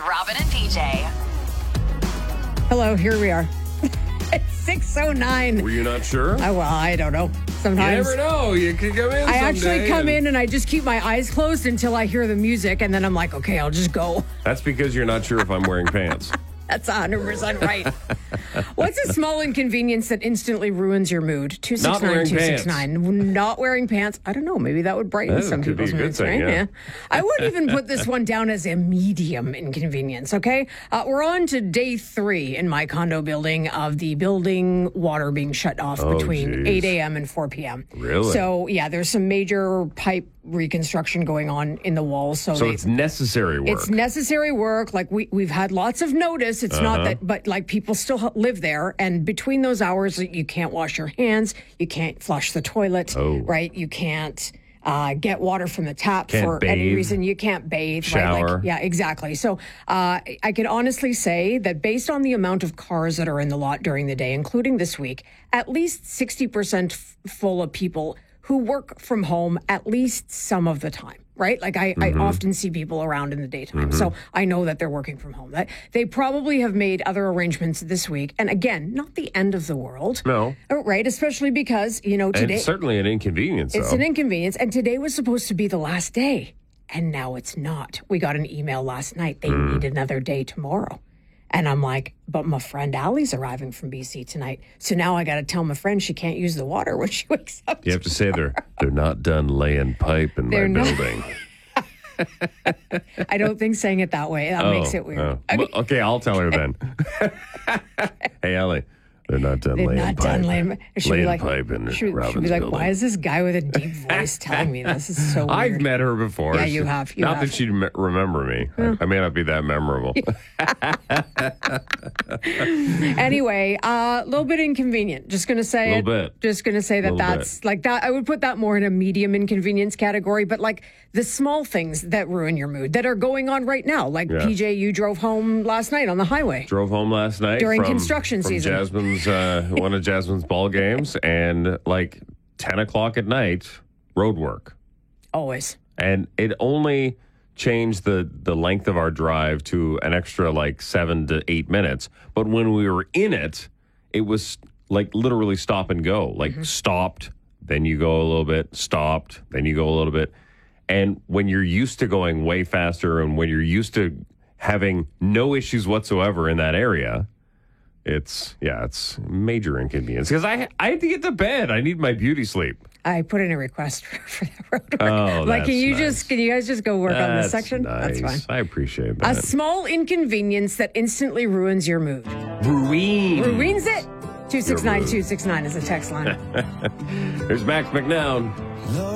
Robin and PJ. Hello, here we are. It's 6:09. Were you not sure? Well, I don't know. Sometimes. You never know. You could come in I actually come in and I just keep my eyes closed until I hear the music, and then I'm like, okay, I'll just go. That's because you're not sure if I'm wearing pants. That's 100% right. What's a small inconvenience that instantly ruins your mood? 269-269. Not wearing pants. I don't know. Maybe that would brighten some people's moods, right? Yeah. I would even put this one down as a medium inconvenience, okay? We're on to day 3 in my condo building of the building water being shut off between 8 a.m. and 4 p.m. Really? So, yeah, there's some major pipe reconstruction going on in the walls. So it's necessary work. It's necessary work. Like we've had lots of notice. It's not that, but like people still live there. And between those hours, you can't wash your hands. You can't flush the toilet, right? You can't get water from the tap for any reason. You can't bathe. Shower. Right? Like, yeah, exactly. So I can honestly say that based on the amount of cars that are in the lot during the day, including this week, at least 60% full of people who work from home at least some of the time, right? Like I often see people around in the daytime. So I know that they're working from home. That they probably have made other arrangements this week. And again, not the end of the world. No. Right? Especially because, today... And it's certainly an inconvenience, It's an inconvenience. And today was supposed to be the last day. And now it's not. We got an email last night. They need another day tomorrow. And I'm like, but my friend Allie's arriving from BC tonight. So now I got to tell my friend she can't use the water when she wakes up. You have to say they're not done laying pipe in my building. I don't think saying it that way. That makes it weird. Okay, I'll tell her then. Hey, Allie, they're not done laying pipe. Laying pipe in she'll be like, why is this guy with a deep voice telling me this? Is so weird. I've met her before. Yeah, you have. Not that she'd remember me. I may not be that memorable. Anyway, a little bit inconvenient. Just going to say it. Bit. Just going to say that's like that. I would put that more in a medium inconvenience category, but like the small things that ruin your mood that are going on right now. Like PJ, you drove home last night on the highway. Drove home last night during construction season. Jasmine's one of Jasmine's ball games, and like 10 o'clock at night, road work. Always. And it only changed the length of our drive to an extra like 7 to 8 minutes. But when we were in it, it was like literally stop and go. Like stopped, then you go a little bit, stopped, then you go a little bit. And when you're used to going way faster and when you're used to having no issues whatsoever in that area, it's major inconvenience. Because I had to get to bed. I need my beauty sleep. I put in a request for that road work. Oh, like, can you guys just go work on this section? Nice. That's fine. I appreciate that. A small inconvenience that instantly ruins your mood. Ruins it? 269-269 is the text line. There's Max McNown.